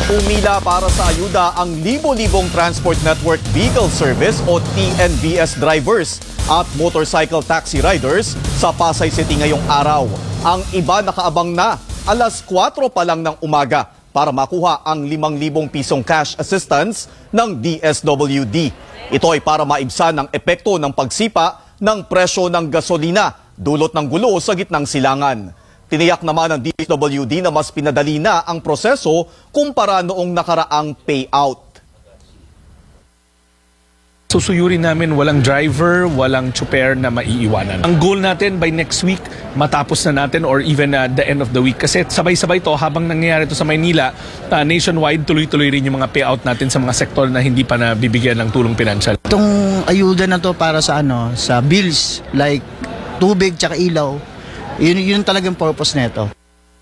Pumila para sa ayuda ang libo-libong Transport Network Vehicle Service o TNVS drivers at motorcycle taxi riders sa Pasay City ngayong araw. Ang iba nakaabang na alas 4 pa lang ng umaga para makuha ang 5,000 pisong cash assistance ng DSWD. Ito ay para maibsan ang epekto ng pagsipa ng presyo ng gasolina dulot ng gulo sa gitnang silangan. Tiniyak naman ng DSWD na mas pinadali na ang proseso kumpara noong nakaraang payout. Susuyurin namin walang driver, walang tsuper na maiiwanan. Ang goal natin by next week, matapos na natin or even the end of the week. Kasi sabay-sabay to habang nangyayari to sa Maynila, nationwide tuloy-tuloy rin yung mga payout natin sa mga sektor na hindi pa nabibigyan ng tulong pinansyal. Itong ayuda na to para sa sa bills like tubig tsaka ilaw. Yun talagang purpose nito.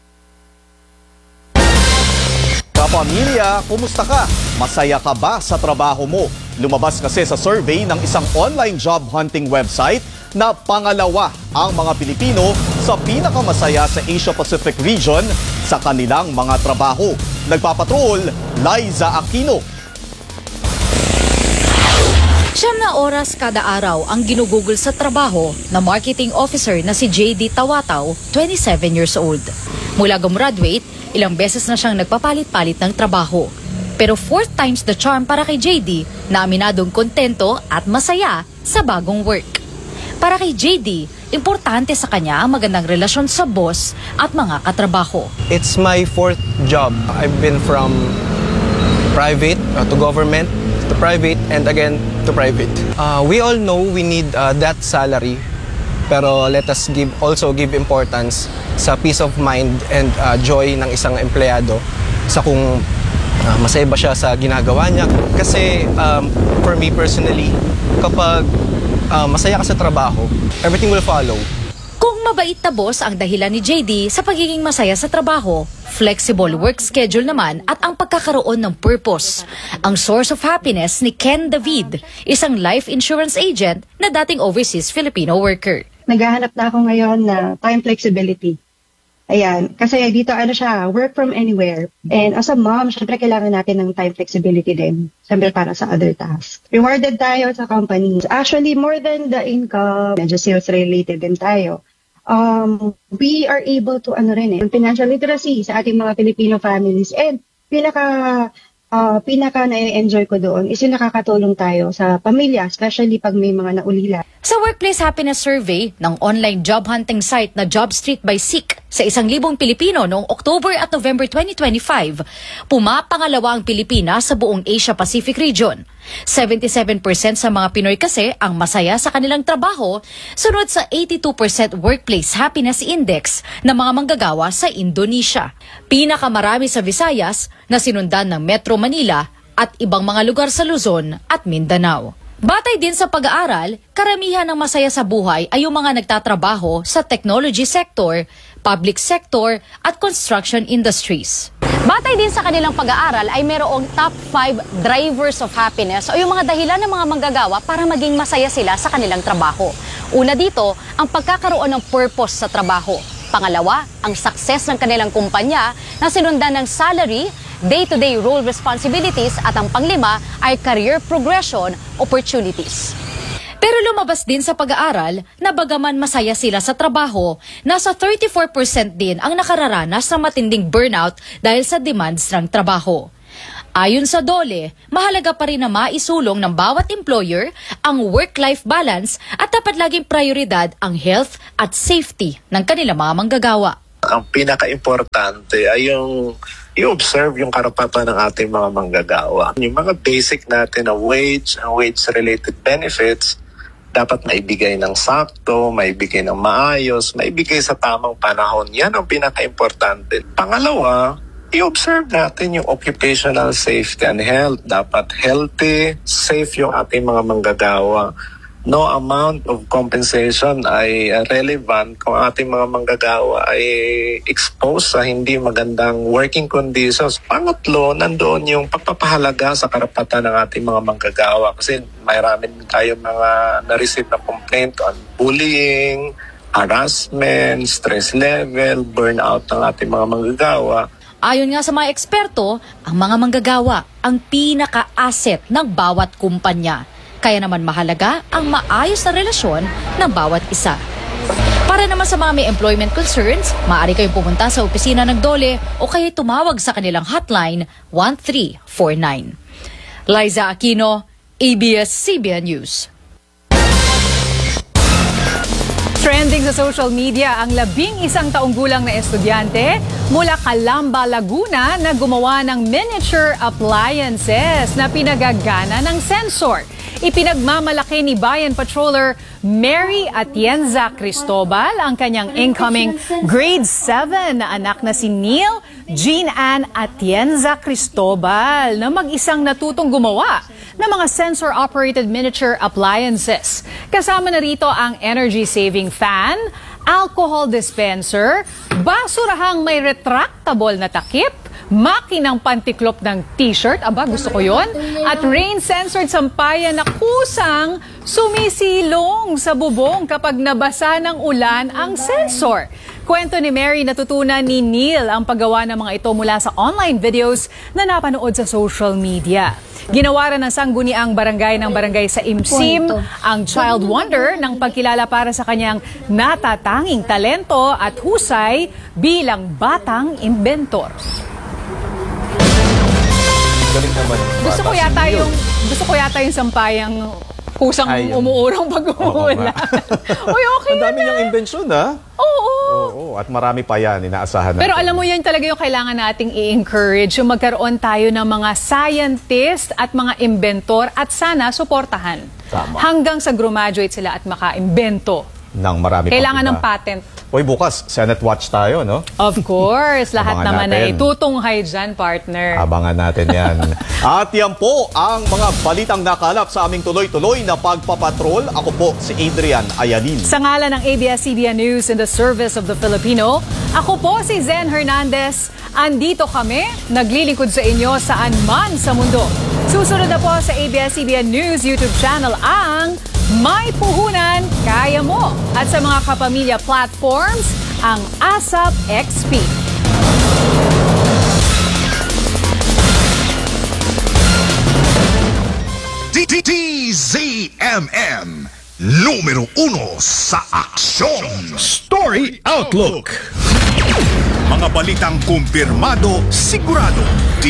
Kapamilya, kumusta ka? Masaya ka ba sa trabaho mo? Lumabas kasi sa survey ng isang online job hunting website na pangalawa ang mga Pilipino sa pinakamasaya sa Asia-Pacific region sa kanilang mga trabaho. Nagpapatrol, Liza Aquino. 9 oras kada araw ang ginugugol sa trabaho na marketing officer na si JD Tawataw, 27 years old. Mula gumraduate, ilang beses na siyang nagpapalit-palit ng trabaho. Pero 4 times the charm para kay JD na aminadong kontento at masaya sa bagong work. Para kay JD, importante sa kanya ang magandang relasyon sa boss at mga katrabaho. It's my 4th job. I've been from private to government, to private, and again to private. We all know we need that salary, pero let us also give importance sa peace of mind and joy ng isang empleyado sa kung masaya ba siya sa ginagawa niya. Kasi for me personally, kapag masaya ka sa trabaho, everything will follow. Kung mabait na boss ang dahilan ni JD sa pagiging masaya sa trabaho, flexible work schedule naman at ang pagkakaroon ng purpose. Ang source of happiness ni Ken David, isang life insurance agent na dating overseas Filipino worker. Naghahanap na ako ngayon na time flexibility. Ayan, kasi dito work from anywhere. And as a mom, syempre kailangan natin ng time flexibility din. Syempre para sa other tasks. Rewarded tayo sa company. Actually, more than the income, medyo sales related din tayo. We are able to financial literacy sa ating mga Filipino families. And pinaka na-enjoy ko doon is yung nakakatulong tayo sa pamilya, especially pag may mga naulila. Sa Workplace Happiness Survey ng online job hunting site na Job Street by Seek sa 1,000 Pilipino noong October at November 2025, pumapangalawa ang Pilipinas sa buong Asia-Pacific region. 77% sa mga Pinoy kasi ang masaya sa kanilang trabaho, sunod sa 82% Workplace Happiness Index ng mga manggagawa sa Indonesia. Pinakamarami sa Visayas na sinundan ng Metro Manila at ibang mga lugar sa Luzon at Mindanao. Batay din sa pag-aaral, karamihan ng masaya sa buhay ay yung mga nagtatrabaho sa technology sector, public sector at construction industries. Batay din sa kanilang pag-aaral ay mayroong top 5 drivers of happiness o yung mga dahilan ng mga manggagawa para maging masaya sila sa kanilang trabaho. Una dito, ang pagkakaroon ng purpose sa trabaho. Pangalawa, ang success ng kanilang kumpanya na sinundan ng salary, day-to-day role responsibilities at ang panglima ay career progression opportunities. Pero lumabas din sa pag-aaral na bagaman masaya sila sa trabaho, nasa 34% din ang nakararanas ng matinding burnout dahil sa demands ng trabaho. Ayon sa DOLE, mahalaga pa rin na maisulong ng bawat employer ang work-life balance at dapat laging prioridad ang health at safety ng kanilang mga manggagawa. Ang pinaka-importante ay yung i-observe yung karapatan ng ating mga manggagawa. Yung mga basic natin na wage, ang wage-related benefits, dapat maibigay ng sakto, maibigay ng maayos, maibigay sa tamang panahon. Yan ang pinaka-importante. Pangalawa, i-observe natin yung occupational safety and health. Dapat healthy, safe yung ating mga manggagawa. No amount of compensation ay relevant kung ating mga manggagawa ay exposed sa hindi magandang working conditions. Pangatlo, nandoon yung pagpapahalaga sa karapatan ng ating mga manggagawa kasi mayroon tayo mga na-receive na complaint on bullying, harassment, stress level, burnout ng ating mga manggagawa. Ayon nga sa mga eksperto, ang mga manggagawa ang pinaka-asset ng bawat kumpanya. Kaya naman mahalaga ang maayos na relasyon ng bawat isa. Para naman sa mga may employment concerns, maaari kayong pumunta sa opisina ng DOLE o kaya tumawag sa kanilang hotline 1349. Liza Aquino, ABS-CBN News. Trending sa social media ang 11 taong gulang na estudyante mula Calamba, Laguna na gumawa ng miniature appliances na pinagagana ng sensor. Ipinagmamalaki ni Bayan Patroller Mary Atienza Cristobal ang kanyang incoming grade 7 na anak na si Neil Jean Ann Atienza Cristobal na mag-isang natutong gumawa ng mga sensor-operated miniature appliances. Kasama na rito ang energy-saving fan, alcohol dispenser, basurahang may retractable na takip, makinang pantiklop ng t-shirt, aba gusto ko yon, at rain-censored sampayan na kusang sumisilong sa bubong kapag nabasa ng ulan ang sensor. Kwento ni Mary, natutunan ni Neil ang paggawa ng mga ito mula sa online videos na napanood sa social media. Ginawa rin ng sangguniang barangay ng barangay sa Imsim ang child wonder ng pagkilala para sa kanyang natatanging talento at husay bilang batang inventor. Galing naman. Gusto ko yata yung sampayang kusang umuurong pag umuulan. Uy, okay Ang dami niyang invention, ha? Oo, at marami pa yan, inaasahan natin. Pero alam mo, yan talaga yung kailangan nating i-encourage, yung magkaroon tayo ng mga scientist at mga inventor at sana suportahan. Tama. Hanggang sa graduate sila at maka-imbento. Nang marami Kailangan pa ng patent. Uy, bukas, Senate Watch tayo, no? Of course. Lahat Abangan naman natin. ay tutunghay dyan, partner. Abangan natin yan. At yan po ang mga balitang nakalap sa aming tuloy-tuloy na pagpapatrol. Ako po si Adrian Ayalin. Sa ngalan ng ABS-CBN News in the service of the Filipino, ako po si Zen Hernandez. Andito kami, naglilingkod sa inyo saan man sa mundo. Susunod na po sa ABS-CBN News YouTube channel ang May Puhunan, Kaya Mo. At sa mga kapamilya platforms, ang ASAP XP. DZMM Numero 1 sa aksyon. Story Outlook. Mga balitang kumpirmado, sigurado.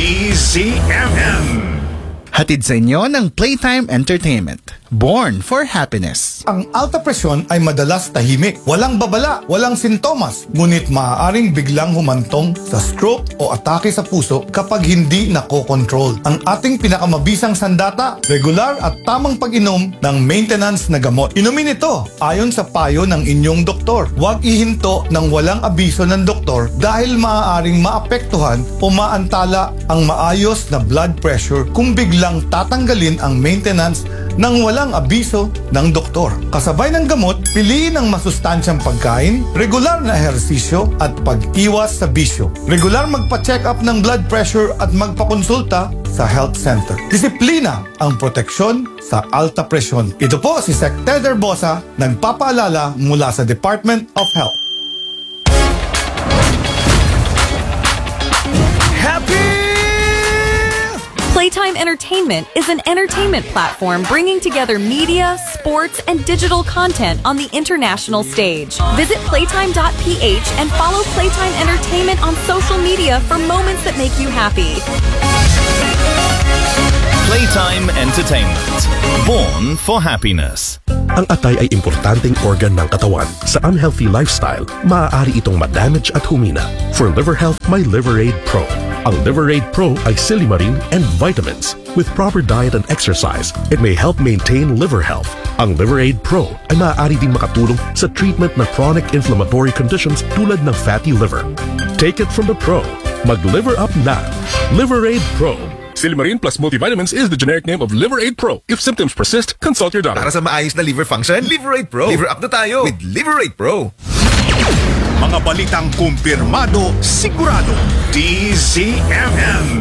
DZMM. Hatid sa inyo ng Playtime Entertainment. Born for happiness. Ang alta presyon ay madalas tahimik, walang babala, walang sintomas, ngunit maaaring biglang humantong sa stroke o atake sa puso kapag hindi nakokontrol. Ang ating pinakamabisang sandata, regular at tamang pag-inom ng maintenance na gamot. Inumin ito ayon sa payo ng inyong doktor. Huwag ihinto ng walang abiso ng doktor dahil maaaring maapektuhan o maantala ang maayos na blood pressure kung biglang tatanggalin ang maintenance ng walang abiso ng doktor. Kasabay ng gamot, piliin ang masustansyang pagkain, regular na ehersisyo at pag-iwas sa bisyo. Regular magpa-check up ng blood pressure at magpakonsulta sa health center. Disiplina ang proteksyon sa alta presyon. Ito po si Sec. Teder Bosa, nagpapaalala mula sa Department of Health. Playtime Entertainment is an entertainment platform bringing together media, sports, and digital content on the international stage. Visit playtime.ph and follow Playtime Entertainment on social media for moments that make you happy. Playtime Entertainment. Born for happiness. Ang atay ay importanteng organ ng katawan. Sa unhealthy lifestyle, maaari itong ma-damage at humina. For liver health, may Liveraid Pro. Ang Liveraid Pro ay silimarin and vitamins. With proper diet and exercise, it may help maintain liver health. Ang Liveraid Pro ay maaari ding makatulong sa treatment ng chronic inflammatory conditions tulad ng fatty liver. Take it from the pro. Mag-liver up na. Liveraid Pro. Silimarin plus multivitamins is the generic name of Liveraid Pro. If symptoms persist, consult your doctor. Para sa maayos na liver function, Liveraid Pro. Liver up na tayo with Liveraid Pro. Mga balitang kumpirmado, sigurado. DZMM.